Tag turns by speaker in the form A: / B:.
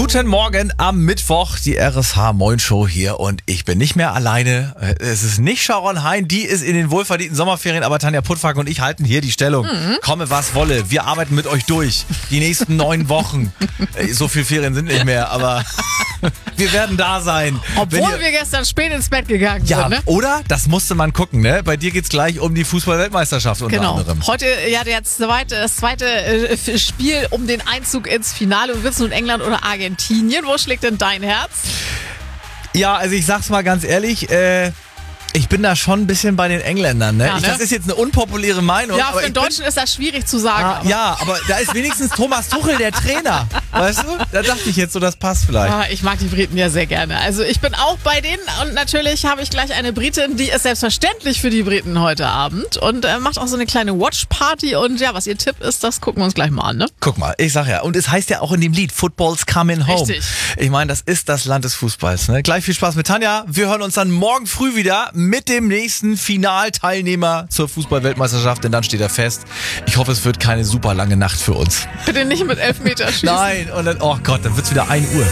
A: Guten Morgen am Mittwoch, die RSH Moin Show hier und ich bin nicht mehr alleine. Es ist nicht Sharon Hein, die ist in den wohlverdienten Sommerferien, aber Tanja Puttwag und ich halten hier die Stellung. Komme was wolle, wir arbeiten mit euch durch. Die nächsten 9 Wochen. So viel Ferien sind nicht mehr, aber wir werden da sein.
B: Obwohl wir gestern spät ins Bett gegangen sind, ne?
A: Oder? Das musste man gucken, ne? Bei dir geht's gleich um die Fußball-Weltmeisterschaft unter anderem.
B: Heute das zweite Spiel um den Einzug ins Finale. Wir wissen nun England oder Argentinien. Wo schlägt denn dein Herz?
A: Ja, also ich sag's mal ganz ehrlich, ich bin da schon ein bisschen bei den Engländern, ne?
B: Ja, ne?
A: Das ist jetzt eine unpopuläre Meinung.
B: Ja,
A: aber
B: für den Deutschen ist das schwierig zu sagen.
A: Ja, aber da ist wenigstens Thomas Tuchel der Trainer. Weißt du? Da dachte ich jetzt so, das passt vielleicht.
B: Ich mag die Briten ja sehr gerne. Also ich bin auch bei denen und natürlich habe ich gleich eine Britin, die ist selbstverständlich für die Briten heute Abend und macht auch so eine kleine Watch-Party und ja, was ihr Tipp ist, das gucken wir uns gleich mal an, ne?
A: Guck mal, ich sag ja, und es heißt ja auch in dem Lied, Football's coming home.
B: Richtig.
A: Ich meine, das ist das Land des Fußballs, ne? Gleich viel Spaß mit Tanja. Wir hören uns dann morgen früh wieder mit dem nächsten Finalteilnehmer zur Fußball-Weltmeisterschaft, denn dann steht er fest. Ich hoffe, es wird keine super lange Nacht für uns.
B: Bitte nicht mit Elfmeterschießen.
A: Nein, und dann, oh Gott, dann wird's wieder 1 Uhr.